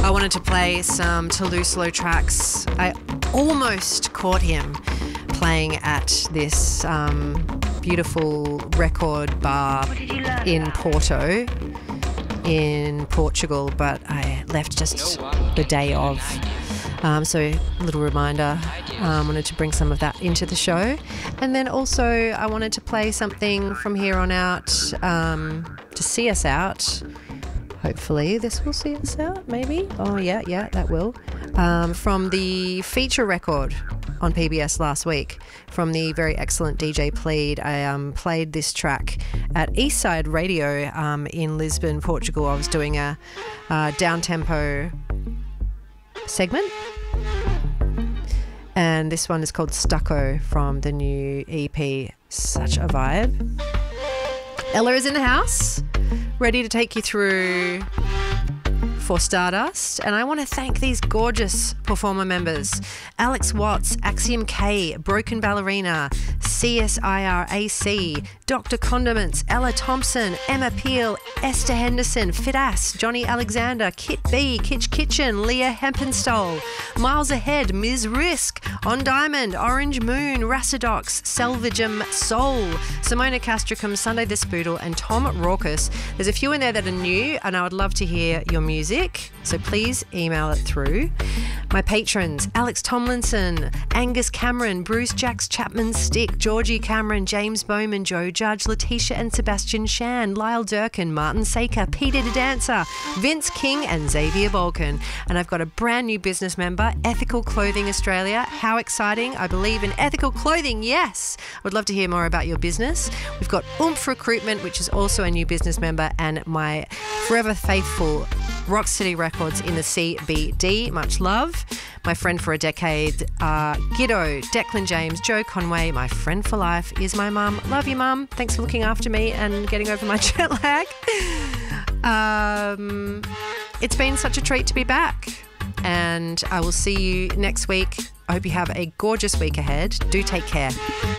I wanted to play some Toulouse Slow tracks. I almost caught him playing at this beautiful record bar in Porto in Portugal, but I left just the day of. So a little reminder, wanted to bring some of that into the show. And then also I wanted to play something from here on out to see us out. Hopefully this will see us out, maybe. Oh, yeah, that will. From the feature record on PBS last week from the very excellent DJ Plead. I played this track at Eastside Radio in Lisbon, Portugal. I was doing a down-tempo segment. And this one is called Stucco from the new EP. Such a vibe. Ella is in the house, ready to take you through For Stardust, and I want to thank these gorgeous performer members: Alex Watts, Axiom K, Broken Ballerina, CSIRAC, Dr. Condiments, Ella Thompson, Emma Peel, Esther Henderson, Fitas, Johnny Alexander, Kit B, Kitch Kitchen, Leah Hempenstall, Miles Ahead, Ms. Risk, On Diamond, Orange Moon, Racidox, Salvagem Soul, Simona Castricum, Sunday the Spoodle, and Tom Raucus. There's a few in there that are new, and I would love to hear your music, so please email it through. My patrons: Alex Tomlinson, Angus Cameron, Bruce Jacks Chapman Stick, Georgie Cameron, James Bowman, Joe Judge, Letitia and Sebastian Shan, Lyle Durkin, Martin Saker, Peter the Dancer, Vince King and Xavier Balkan. And I've got a brand new business member, Ethical Clothing Australia. How exciting. I believe in ethical clothing, yes. I would love to hear more about your business. We've got Oomph Recruitment, which is also a new business member, and my forever faithful Rock City Records in the CBD. Much love. My friend for a decade, Giddo, Declan James, Joe Conway. My friend for life is my mum. Love you, mum. Thanks for looking after me and getting over my jet lag. It's been such a treat to be back, and I will see you next week. I hope you have a gorgeous week ahead. Do take care.